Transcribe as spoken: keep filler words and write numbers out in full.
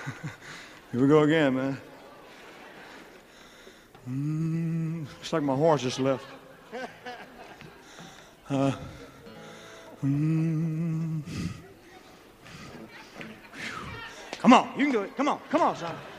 Here we go again, man. Mm, it's like my horse just left. Uh, mm. Come on, you can do it. Come on, come on, son.